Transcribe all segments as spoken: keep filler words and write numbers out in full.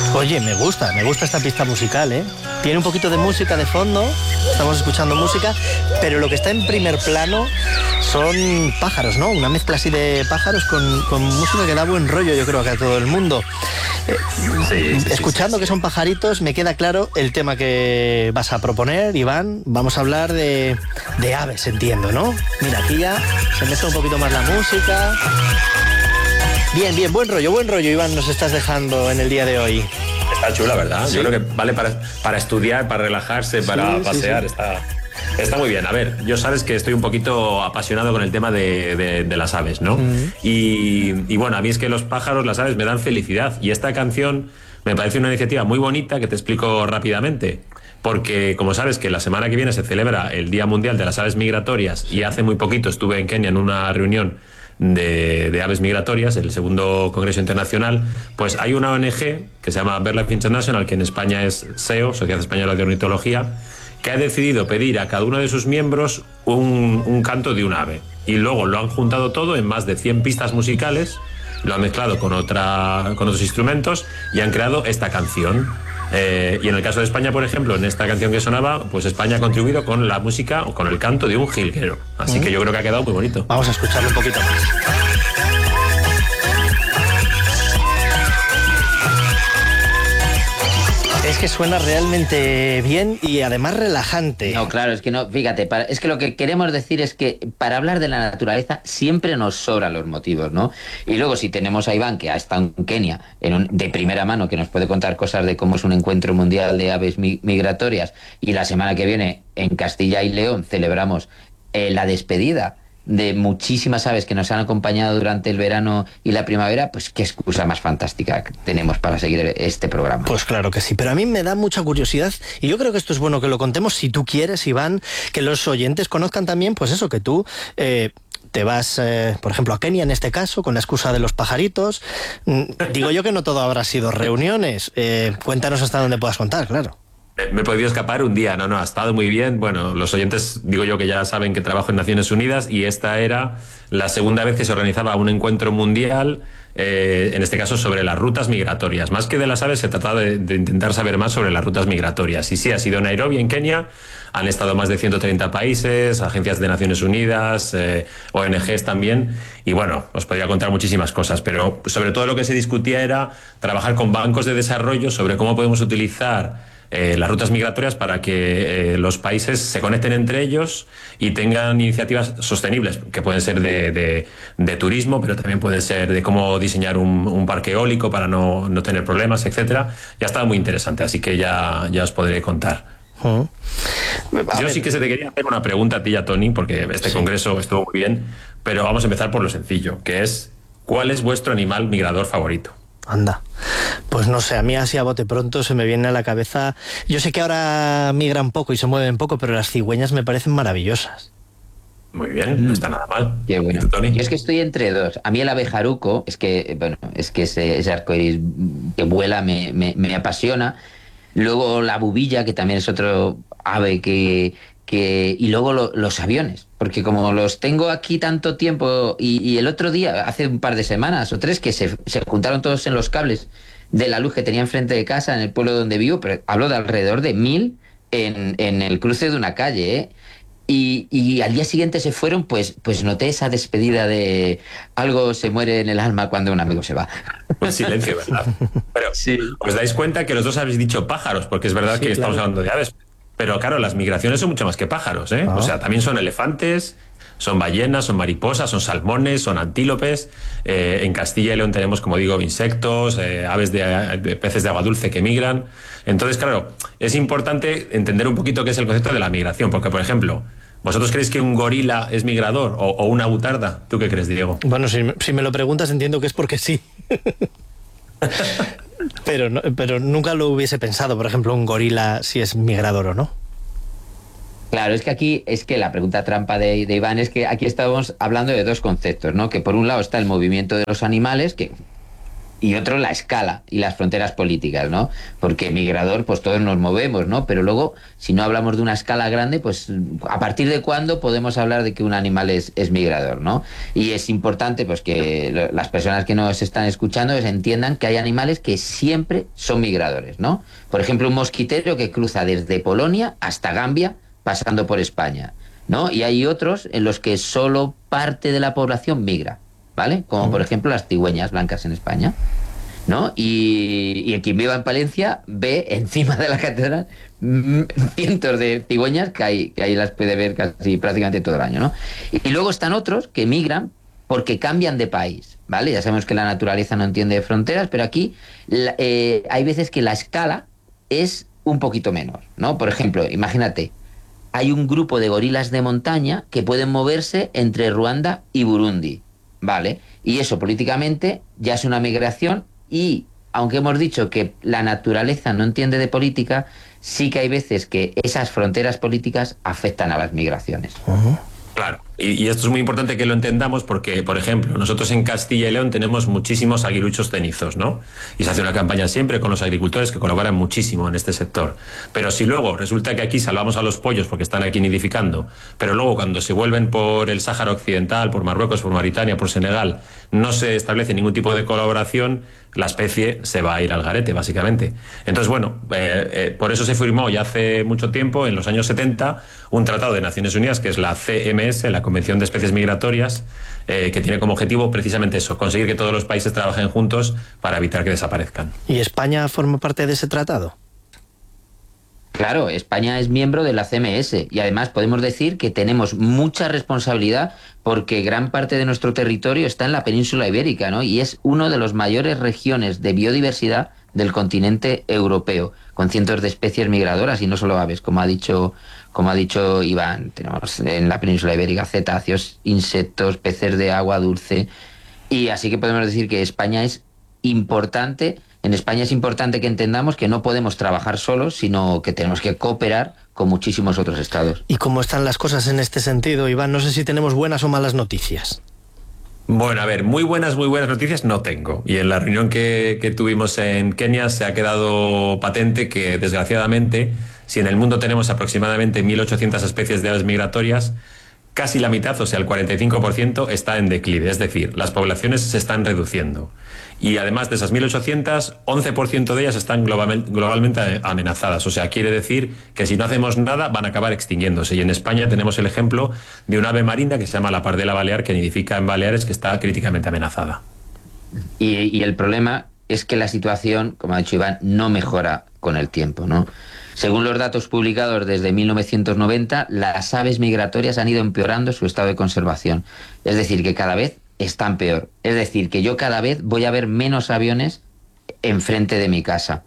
Oye, me gusta, me gusta esta pista musical, ¿eh? Tiene un poquito de música de fondo, estamos escuchando música, pero lo que está en primer plano son pájaros, ¿no? Una mezcla así de pájaros con, con música que da buen rollo, yo creo que a todo el mundo. Eh, sí, sí, escuchando sí, sí, que son pajaritos, me queda claro el tema que vas a proponer, Iván. Vamos a hablar de, de aves, entiendo, ¿no? Mira, aquí ya se mezcla un poquito más la música. Bien, bien, buen rollo, buen rollo, Iván, nos estás dejando en el día de hoy. Está chula, ¿verdad? Sí. Yo creo que vale para, para estudiar, para relajarse, para sí, pasear, sí, sí. Está, está muy bien. A ver, yo sabes que estoy un poquito apasionado con el tema de, de, de las aves, ¿no? Uh-huh. Y, y bueno, a mí es que los pájaros, las aves me dan felicidad. Y esta canción me parece una iniciativa muy bonita que te explico rápidamente. Porque, como sabes, que la semana que viene se celebra el Día Mundial de las Aves Migratorias y hace muy poquito estuve en Kenia en una reunión De, de aves migratorias, el segundo Congreso Internacional, pues hay una O N G que se llama BirdLife International, que en España es S E O, Sociedad Española de Ornitología, que ha decidido pedir a cada uno de sus miembros un, un canto de un ave. Y luego lo han juntado todo en más de cien pistas musicales, lo han mezclado con, otra, con otros instrumentos y han creado esta canción. Eh, y en el caso de España, por ejemplo, en esta canción que sonaba, pues España ha contribuido con la música o con el canto de un jilguero. Así mm. que yo creo que ha quedado muy bonito. Vamos a escucharlo un poquito más. Es que suena realmente bien y además relajante. No, claro, es que no, fíjate, para, es que lo que queremos decir es que para hablar de la naturaleza siempre nos sobran los motivos, ¿no? Y luego si tenemos a Iván, que ha estado en Kenia, en un, de primera mano, que nos puede contar cosas de cómo es un encuentro mundial de aves mi, migratorias, y la semana que viene en Castilla y León celebramos eh, la despedida de muchísimas aves que nos han acompañado durante el verano y la primavera, pues qué excusa más fantástica tenemos para seguir este programa. Pues claro que sí, pero a mí me da mucha curiosidad y yo creo que esto es bueno que lo contemos, si tú quieres, Iván, que los oyentes conozcan también, pues eso, que tú... Eh, te vas, eh, por ejemplo, a Kenia en este caso, con la excusa de los pajaritos. Digo yo que no todo habrá sido reuniones. Eh, cuéntanos hasta dónde puedas contar, claro. Me he podido escapar un día, no, no, ha estado muy bien. Bueno, los oyentes, digo yo que ya saben que trabajo en Naciones Unidas y esta era la segunda vez que se organizaba un encuentro mundial, eh, en este caso sobre las rutas migratorias. Más que de las aves, se trataba de, de intentar saber más sobre las rutas migratorias. Y sí, ha sido en Nairobi, en Kenia, han estado más de ciento treinta países, agencias de Naciones Unidas, eh, O N Ges también, y bueno, os podría contar muchísimas cosas, pero sobre todo lo que se discutía era trabajar con bancos de desarrollo sobre cómo podemos utilizar Eh, las rutas migratorias para que eh, los países se conecten entre ellos y tengan iniciativas sostenibles, que pueden ser de, de, de turismo, pero también pueden ser de cómo diseñar un, un parque eólico para no, no tener problemas, etcétera. Ya estaba muy interesante, así que ya, ya os podré contar. Uh-huh. Yo sí que se te quería hacer una pregunta a ti y a Tony, porque este sí. congreso estuvo muy bien, pero vamos a empezar por lo sencillo, que es, ¿cuál es vuestro animal migrador favorito? Anda, pues no sé, a mí así a bote pronto se me viene a la cabeza. Yo sé que ahora migran poco y se mueven poco, pero las cigüeñas me parecen maravillosas. Muy bien, no está nada mal. Qué bueno. Tony. Yo es que estoy entre dos. A mí el abejaruco, es que, bueno, es que ese, ese arcoíris que vuela me, me, me apasiona. Luego la bubilla, que también es otro ave que... Que, y luego lo, los aviones, porque como los tengo aquí tanto tiempo y, y el otro día, hace un par de semanas o tres, que se, se juntaron todos en los cables de la luz que tenía enfrente de casa en el pueblo donde vivo, pero hablo de alrededor de mil en, en el cruce de una calle, ¿eh? Y, y al día siguiente se fueron, pues, pues noté esa despedida de algo se muere en el alma cuando un amigo se va. Un silencio, ¿verdad? Pero sí. Os dais cuenta que los dos habéis dicho pájaros, porque es verdad sí, que claro. estamos hablando de aves. Pero claro, las migraciones son mucho más que pájaros, ¿eh? Ah. O sea, también son elefantes, son ballenas, son mariposas, son salmones, son antílopes. Eh, en Castilla y León tenemos, como digo, insectos, eh, aves de, de peces de agua dulce que migran. Entonces, claro, es importante entender un poquito qué es el concepto de la migración, porque, por ejemplo, ¿vosotros creéis que un gorila es migrador o, o una butarda? ¿Tú qué crees, Diego? Bueno, si, si me lo preguntas entiendo que es porque sí. Pero, no, pero nunca lo hubiese pensado, por ejemplo, un gorila si es migrador o no. Claro, es que aquí, es que la pregunta trampa de, de Iván es que aquí estamos hablando de dos conceptos, ¿no? Que por un lado está el movimiento de los animales, que y otro la escala y las fronteras políticas, ¿no? Porque migrador, pues todos nos movemos, ¿no? Pero luego, si no hablamos de una escala grande, pues ¿a partir de cuándo podemos hablar de que un animal es, es migrador, ¿no? Y es importante, pues, que las personas que nos están escuchando pues, entiendan que hay animales que siempre son migradores, ¿no? Por ejemplo, un mosquitero que cruza desde Polonia hasta Gambia, pasando por España, ¿no? Y hay otros en los que solo parte de la población migra, ¿vale? Como por ejemplo las cigüeñas blancas en España, ¿no? Y, y quien viva en Palencia ve encima de la catedral mm, cientos de cigüeñas que ahí, que ahí las puede ver casi prácticamente todo el año, ¿no? Y, y luego están otros que migran porque cambian de país, ¿vale? Ya sabemos que la naturaleza no entiende de fronteras, pero aquí la, eh, hay veces que la escala es un poquito menor, ¿no? Por ejemplo, imagínate, hay un grupo de gorilas de montaña que pueden moverse entre Ruanda y Burundi, ¿vale? Y eso políticamente ya es una migración y, aunque hemos dicho que la naturaleza no entiende de política, sí que hay veces que esas fronteras políticas afectan a las migraciones. Uh-huh. Claro, y, y esto es muy importante que lo entendamos porque, por ejemplo, nosotros en Castilla y León tenemos muchísimos aguiluchos cenizos, ¿no? Y se hace una campaña siempre con los agricultores que colaboran muchísimo en este sector. Pero si luego resulta que aquí salvamos a los pollos porque están aquí nidificando, pero luego cuando se vuelven por el Sáhara Occidental, por Marruecos, por Mauritania, por Senegal, no se establece ningún tipo de colaboración, la especie se va a ir al garete, básicamente. Entonces, bueno, eh, eh, por eso se firmó ya hace mucho tiempo, en los años setenta, un tratado de Naciones Unidas, que es la C M S, la Convención de Especies Migratorias, eh, que tiene como objetivo precisamente eso, conseguir que todos los países trabajen juntos para evitar que desaparezcan. ¿Y España forma parte de ese tratado? Claro, España es miembro de la C M S y además podemos decir que tenemos mucha responsabilidad porque gran parte de nuestro territorio está en la península ibérica, ¿no? Y es una de las mayores regiones de biodiversidad del continente europeo, con cientos de especies migradoras y no solo aves, como ha dicho, como ha dicho Iván. Tenemos en la península ibérica cetáceos, insectos, peces de agua dulce, y así que podemos decir que España es importante. En España es importante que entendamos que no podemos trabajar solos, sino que tenemos que cooperar con muchísimos otros estados. ¿Y cómo están las cosas en este sentido, Iván? No sé si tenemos buenas o malas noticias. Bueno, a ver, muy buenas, muy buenas noticias no tengo. Y en la reunión que, que tuvimos en Kenia se ha quedado patente que, desgraciadamente, si en el mundo tenemos aproximadamente mil ochocientas especies de aves migratorias, casi la mitad, o sea, el cuarenta y cinco por ciento, está en declive. Es decir, las poblaciones se están reduciendo. Y además de esas mil ochocientas, once por ciento de ellas están globalmente, globalmente amenazadas. O sea, quiere decir que si no hacemos nada van a acabar extinguiéndose. Y en España tenemos el ejemplo de un ave marina que se llama la pardela balear, que nidifica en Baleares, que está críticamente amenazada. Y, y el problema es que la situación, como ha dicho Iván, no mejora con el tiempo, ¿no? Según los datos publicados desde mil novecientos noventa, las aves migratorias han ido empeorando su estado de conservación. Es decir, que cada vez están peor. Es decir, que yo cada vez voy a ver menos aviones enfrente de mi casa.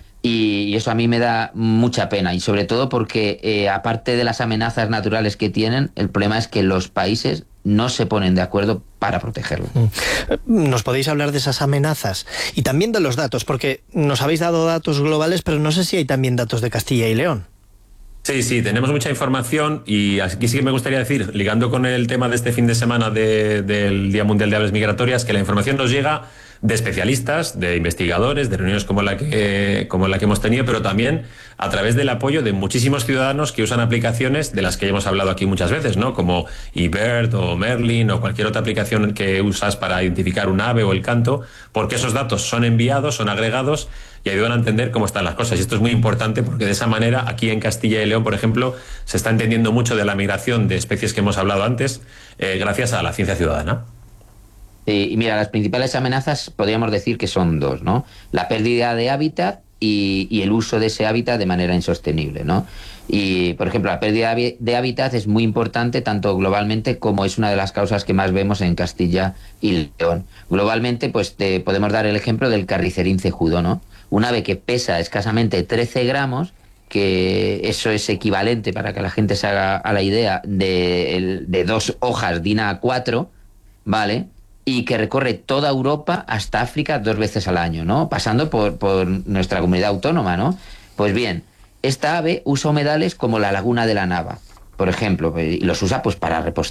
Y, y eso a mí me da mucha pena. Y sobre todo porque, eh, aparte de las amenazas naturales que tienen, el problema es que los países no se ponen de acuerdo para protegerlo. ¿Nos podéis hablar de esas amenazas? Y también de los datos, porque nos habéis dado datos globales, pero no sé si hay también datos de Castilla y León. Sí, sí, tenemos mucha información y aquí sí que me gustaría decir, ligando con el tema de este fin de semana de, del Día Mundial de Aves Migratorias, que la información nos llega de especialistas, de investigadores, de reuniones como la que, como la que hemos tenido, pero también a través del apoyo de muchísimos ciudadanos que usan aplicaciones de las que hemos hablado aquí muchas veces, ¿no? Como eBird o Merlin o cualquier otra aplicación que usas para identificar un ave o el canto, porque esos datos son enviados, son agregados y ayudan a entender cómo están las cosas. Y esto es muy importante porque de esa manera, aquí en Castilla y León, por ejemplo, se está entendiendo mucho de la migración de especies que hemos hablado antes, eh, gracias a la ciencia ciudadana. Eh, y mira, las principales amenazas podríamos decir que son dos, ¿no? La pérdida de hábitat y, y el uso de ese hábitat de manera insostenible, ¿no? Y, por ejemplo, la pérdida de hábitat es muy importante tanto globalmente como es una de las causas que más vemos en Castilla y León. Globalmente, pues te podemos dar el ejemplo del carricerín cejudo, ¿no? Un ave que pesa escasamente trece gramos, que eso es equivalente, para que la gente se haga a la idea, de, de dos hojas DIN A cuatro, ¿vale?, y que recorre toda Europa hasta África dos veces al año, ¿no? Pasando por, por nuestra comunidad autónoma, ¿no? Pues bien, esta ave usa humedales como la laguna de la Nava, por ejemplo, y los usa pues para repostar.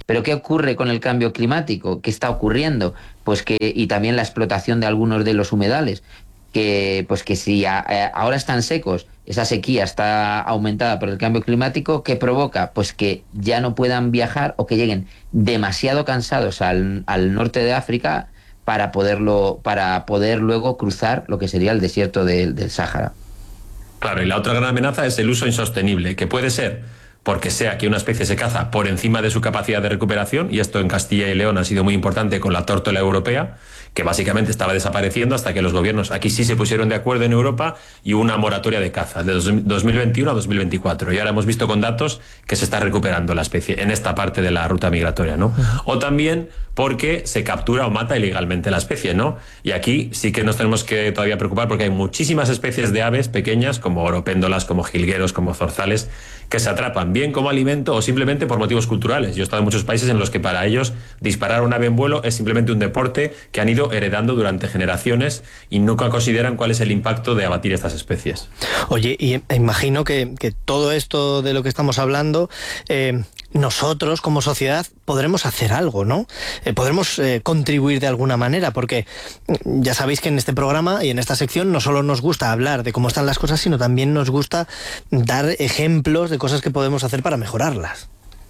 Pero ¿qué ocurre con el cambio climático? ¿Qué está ocurriendo? Pues que, y también la explotación de algunos de los humedales, que pues que si a, a, ahora están secos, esa sequía está aumentada por el cambio climático, ¿qué provoca? Pues que ya no puedan viajar o que lleguen demasiado cansados al, al norte de África para poderlo, para poder luego cruzar lo que sería el desierto de, del Sáhara. Claro, y la otra gran amenaza es el uso insostenible, que puede ser porque sea que una especie se caza por encima de su capacidad de recuperación, y esto en Castilla y León ha sido muy importante con la tórtola europea, que básicamente estaba desapareciendo hasta que los gobiernos aquí sí se pusieron de acuerdo en Europa y hubo una moratoria de caza de dos mil veintiuno a dos mil veinticuatro. Y ahora hemos visto con datos que se está recuperando la especie en esta parte de la ruta migratoria, ¿no? O también porque se captura o mata ilegalmente la especie, ¿no? Y aquí sí que nos tenemos que todavía preocupar porque hay muchísimas especies de aves pequeñas, como oropéndolas, como jilgueros, como zorzales, que se atrapan bien como alimento o simplemente por motivos culturales. Yo he estado en muchos países en los que para ellos disparar a un ave en vuelo es simplemente un deporte que han ido heredando durante generaciones y nunca consideran cuál es el impacto de abatir estas especies. Oye, y imagino que, que todo esto de lo que estamos hablando, eh, nosotros como sociedad podremos hacer algo, ¿no? Eh, podremos eh, contribuir de alguna manera, porque ya sabéis que en este programa y en esta sección no solo nos gusta hablar de cómo están las cosas, sino también nos gusta dar ejemplos de cosas que podemos hacer para mejorarlas.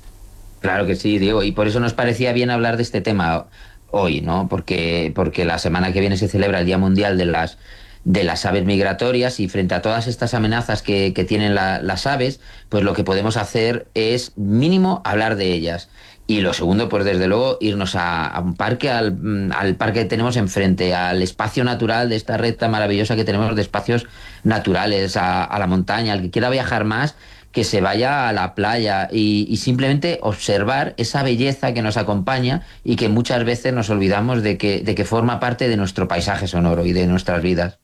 Claro que sí, Diego, y por eso nos parecía bien hablar de este tema hoy, ¿no? Porque, porque la semana que viene se celebra el Día Mundial de las de las aves migratorias, y frente a todas estas amenazas que, que tienen la, las aves, pues lo que podemos hacer es mínimo hablar de ellas. Y lo segundo, pues desde luego irnos a, a un parque, al, al parque que tenemos enfrente, al espacio natural de esta red tan maravillosa que tenemos de espacios naturales, a, a la montaña. Al que quiera viajar más, que se vaya a la playa y, y simplemente observar esa belleza que nos acompaña y que muchas veces nos olvidamos de que, de que forma parte de nuestro paisaje sonoro y de nuestras vidas.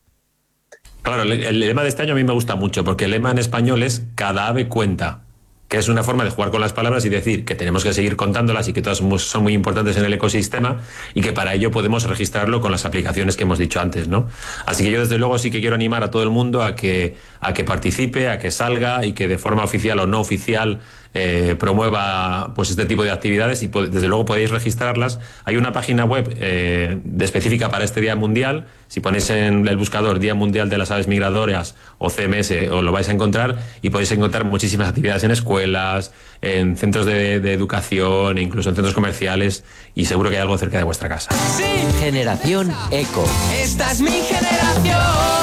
Claro, el, el lema de este año a mí me gusta mucho, porque el lema en español es cada ave cuenta, que es una forma de jugar con las palabras y decir que tenemos que seguir contándolas y que todas son muy importantes en el ecosistema y que para ello podemos registrarlo con las aplicaciones que hemos dicho antes, ¿no? Así que yo desde luego sí que quiero animar a todo el mundo a que, a que participe, a que salga y que de forma oficial o no oficial eh, promueva pues este tipo de actividades, y desde luego podéis registrarlas. Hay una página web eh, de específica para este Día Mundial. Si ponéis en el buscador Día Mundial de las Aves Migratorias o C M S, os lo vais a encontrar, y podéis encontrar muchísimas actividades en escuelas, en centros de, de educación, e incluso en centros comerciales, y seguro que hay algo cerca de vuestra casa. Sí. Generación Eco. Esta es mi generación.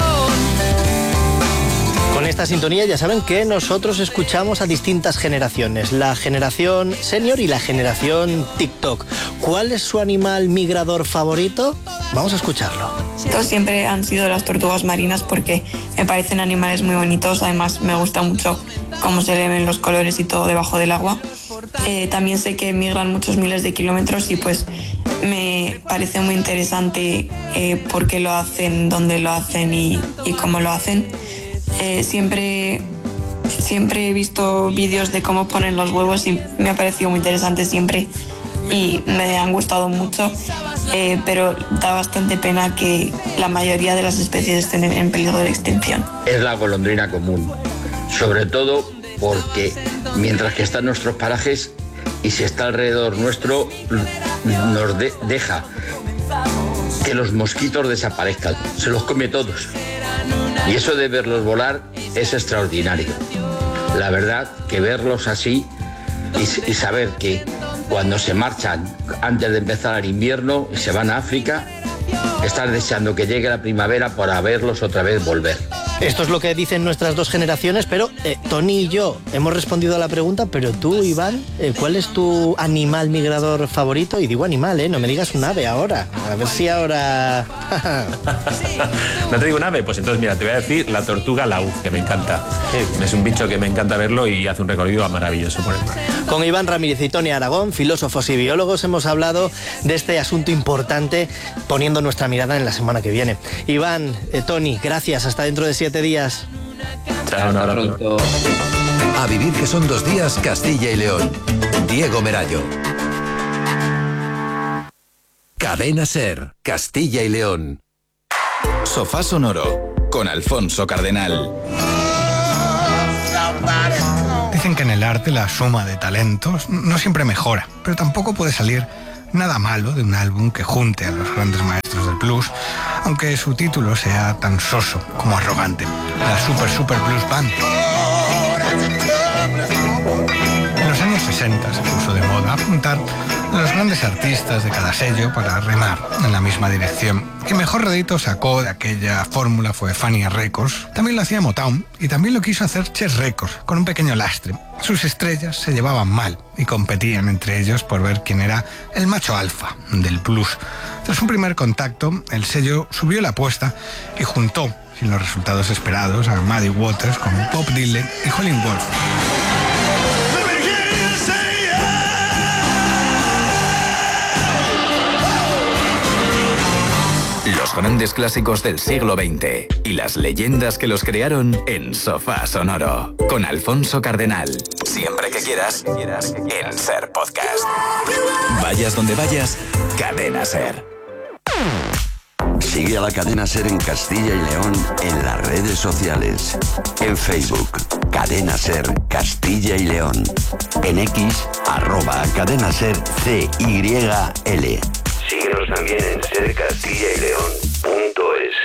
Con esta sintonía ya saben que nosotros escuchamos a distintas generaciones, la generación senior y la generación TikTok. ¿Cuál es su animal migrador favorito? Vamos a escucharlo. Estos siempre han sido las tortugas marinas porque me parecen animales muy bonitos, además me gusta mucho cómo se le ven los colores y todo debajo del agua. Eh, también sé que migran muchos miles de kilómetros y pues me parece muy interesante eh, por qué lo hacen, dónde lo hacen y, y cómo lo hacen. Eh, siempre, siempre he visto vídeos de cómo ponen los huevos y me ha parecido muy interesante siempre y me han gustado mucho, eh, pero da bastante pena que la mayoría de las especies estén en peligro de extinción. Es la golondrina común, sobre todo porque mientras que está en nuestros parajes y si está alrededor nuestro, nos de- deja que los mosquitos desaparezcan, se los come todos. Y eso de verlos volar es extraordinario. La verdad que verlos así y, y saber que cuando se marchan antes de empezar el invierno y se van a África, estás deseando que llegue la primavera para verlos otra vez volver. Esto es lo que dicen nuestras dos generaciones, pero eh, Tony y yo hemos respondido a la pregunta, pero tú, Iván, eh, ¿cuál es tu animal migrador favorito? Y digo animal, ¿eh? No me digas un ave ahora. A ver si ahora... ¿No te digo un ave? Pues entonces mira, te voy a decir la tortuga laúd, que me encanta. Es un bicho que me encanta verlo y hace un recorrido maravilloso por el mar. Con Iván Ramírez y Tony Aragón, filósofos y biólogos, hemos hablado de este asunto importante, poniendo nuestra mirada en la semana que viene. Iván, eh, Tony, gracias. Hasta dentro de siete días. Chao, un abrazo. A vivir que son dos días, Castilla y León. Diego Merayo. Cadena SER, Castilla y León. Sofá Sonoro con Alfonso Cardenal. Dicen que en el arte la suma de talentos no siempre mejora, pero tampoco puede salir nada malo de un álbum que junte a los grandes maestros del blues, aunque su título sea tan soso como arrogante, la Super Super Blues Band. En los años sesenta se puso de moda apuntar a los grandes artistas de cada sello para remar en la misma dirección. Y mejor rédito sacó de aquella fórmula fue Fania Records. También lo hacía Motown y también lo quiso hacer Chess Records, con un pequeño lastre. Sus estrellas se llevaban mal y competían entre ellos por ver quién era el macho alfa del blues. Tras un primer contacto, el sello subió la apuesta y juntó, sin los resultados esperados, a Muddy Waters con Bob Dylan y Howlin' Wolf. Los grandes clásicos del siglo veinte y las leyendas que los crearon en Sofá Sonoro con Alfonso Cardenal. Siempre que quieras, en Ser Podcast. Vayas donde vayas, Cadena Ser. Sigue a la Cadena Ser en Castilla y León en las redes sociales. En Facebook, Cadena Ser Castilla y León. En X, arroba Cadena Ser C Y L. Síguenos también en ser castilla y león punto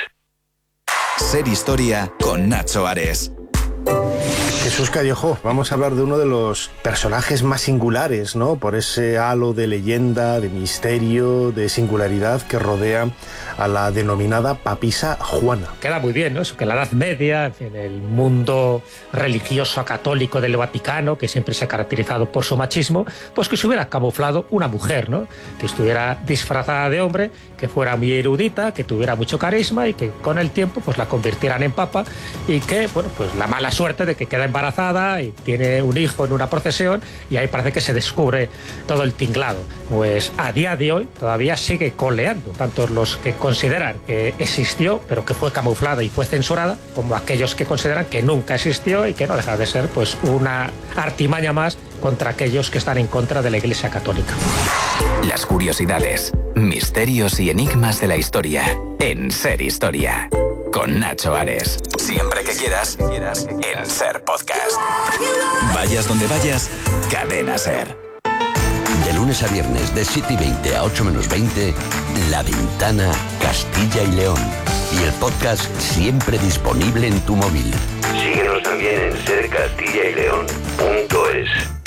es. Ser Historia con Nacho Ares. Jesús Callejo, vamos a hablar de uno de los personajes más singulares, ¿no? Por ese halo de leyenda, de misterio, de singularidad que rodea a la denominada papisa Juana. Queda muy bien, ¿no? Eso que en la Edad Media, en el mundo religioso católico del Vaticano, que siempre se ha caracterizado por su machismo, pues que se hubiera camuflado una mujer, ¿no? Que estuviera disfrazada de hombre, que fuera muy erudita, que tuviera mucho carisma y que con el tiempo pues la convirtieran en papa y que, bueno, pues la mala suerte de que queda embarazada y tiene un hijo en una procesión y ahí parece que se descubre todo el tinglado. Pues a día de hoy todavía sigue coleando, tanto los que consideran que existió pero que fue camuflada y fue censurada, como aquellos que consideran que nunca existió y que no deja de ser pues una artimaña más contra aquellos que están en contra de la Iglesia Católica. Las curiosidades, misterios y enigmas de la historia en Ser Historia con Nacho Ares. Siempre que quieras, en Ser Podcast. Vayas donde vayas, Cadena Ser. De lunes a viernes, de siete y veinte a ocho menos veinte, La Ventana Castilla y León. Y el podcast siempre disponible en tu móvil. Síguenos también en ser castilla y león punto es.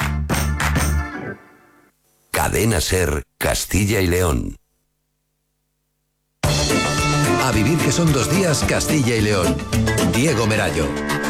Cadena Ser Castilla y León. A vivir que son dos días, Castilla y León. Diego Merallo.